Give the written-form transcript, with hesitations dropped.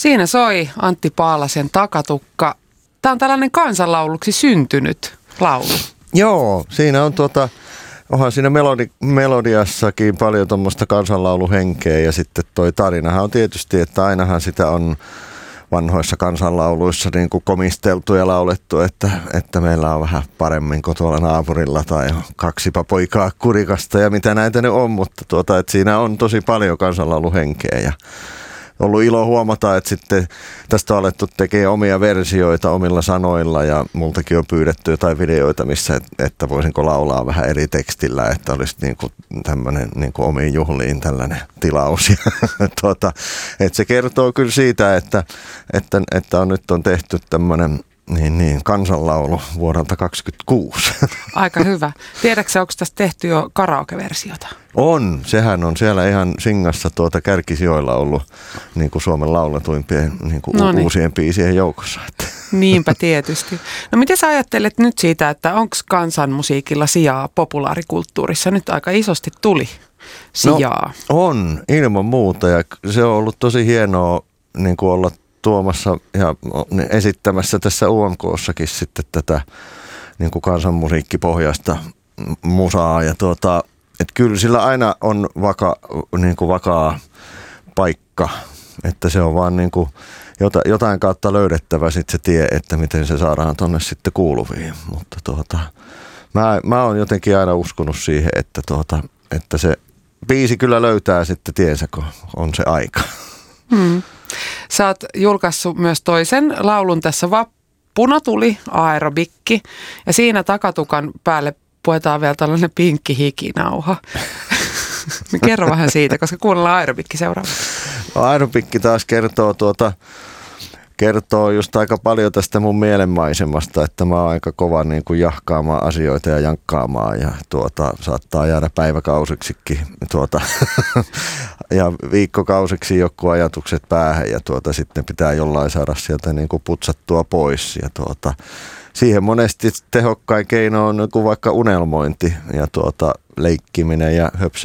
Siinä soi Antti Paalasen Takatukka. Tämä on tällainen kansanlauluksi syntynyt laulu. Joo, siinä on onhan siinä melodiassakin paljon tuommoista kansanlauluhenkeä ja sitten toi tarinahan on tietysti, että ainahan sitä on vanhoissa kansanlauluissa niin kuin komisteltu ja laulettu, että meillä on vähän paremmin kuin tuolla naapurilla tai kaksipa poikaa kurikasta ja mitä näitä nyt on, mutta että siinä on tosi paljon kansanlauluhenkeä ja ollut ilo huomata, että sitten tästä on alettu tekemään omia versioita omilla sanoilla ja multakin on pyydetty jotain videoita, missä, että voisinko laulaa vähän eri tekstillä, että olisi niin kuin tämmöinen niin kuin omiin juhliin tällainen tilaus. Ja, että se kertoo kyllä siitä, että nyt on tehty tämmöinen kansanlaulu vuodelta 2026. Aika hyvä. Tiedätkö, onko tästä tehty jo karaoke-versiota? Sehän on siellä ihan Singassa kärkisijoilla ollut niin kuin Suomen lauletuimpien niin kuin uusien biisien joukossa. Niinpä tietysti. No miten sä ajattelet nyt siitä, että onko kansanmusiikilla sijaa populaarikulttuurissa? Nyt aika isosti tuli sijaa. No, on, ilman muuta ja se on ollut tosi hienoa niin kuin olla tuomassa ja esittämässä tässä UMK:ssakin sitten tätä niin kuin kansanmusiikkipohjaista musaa ja että kyllä sillä aina on vakaa paikka, että se on vaan niin kuin jotain kautta löydettävä sitten se tie, että miten se saadaan tonne sitten kuuluviin, mutta mä oon jotenkin aina uskonut siihen, että se biisi kyllä löytää sitten tiensä, kun on se aika. Sä oot julkaissut myös toisen laulun tässä Vappuna tuli aerobikki ja siinä Takatukan päälle puetaan vielä tällainen pinkki hikinauha. Kerro vähän siitä, koska kuunnellaan aerobikki seuraavaksi. No, aerobikki taas kertoo just aika paljon tästä mun mielenmaisemasta, että mä oon aika kova niin kuin jahkaamaan asioita ja jankkaamaan ja saattaa jäädä päiväkausiksikin ja viikkokausiksi joku ajatukset päähän ja sitten pitää jollain saada sieltä niin kuin putsattua pois ja siihen monesti tehokkain keino on niin kuin vaikka unelmointi ja leikkiminen ja